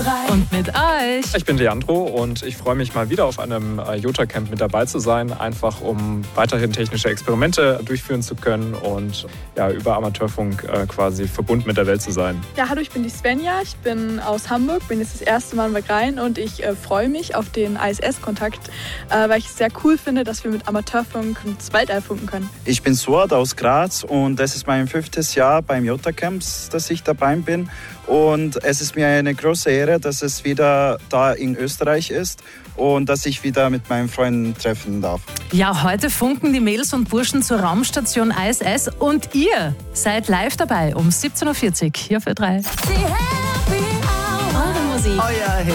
Und mit euch. Ich bin Leandro und ich freue mich mal wieder auf einem Jota-Camp mit dabei zu sein, einfach um weiterhin technische Experimente durchführen zu können und ja, über Amateurfunk quasi verbunden mit der Welt zu sein. Ja, hallo, ich bin die Svenja, ich bin aus Hamburg, bin jetzt das erste Mal in Wagrain und ich freue mich auf den ISS-Kontakt, weil ich es sehr cool finde, dass wir mit Amateurfunk ins Weltall funken können. Ich bin Suad aus Graz und es ist mein 5. Jahr beim Jota-Camps, dass ich dabei bin. Und es ist mir eine große Ehre, dass es wieder da in Österreich ist und dass ich wieder mit meinen Freunden treffen darf. Ja, heute funken die Mädels und Burschen zur Raumstation ISS und ihr seid live dabei um 17.40 Uhr hier für 3. Eure Musik. Euer